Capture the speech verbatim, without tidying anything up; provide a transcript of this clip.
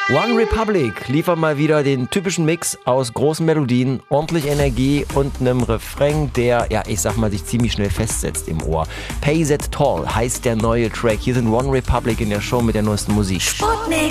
One Republic liefert mal wieder den typischen Mix aus großen Melodien, ordentlich Energie und einem Refrain, der, ja, ich sag mal, sich ziemlich schnell festsetzt im Ohr. Pay That Toll heißt der neue Track. Hier sind One Republic in der Show mit der neuesten Musik. Sputnik.